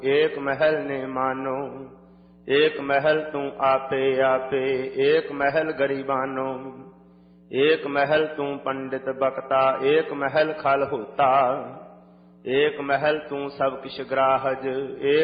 एक महल ने मानो, एक महल तू आपे आपे, एक महल गरीबानो, एक महल तू पंडित बक्ता, एक महल खल होता, एक महल तू सब किश ग्राहज, एक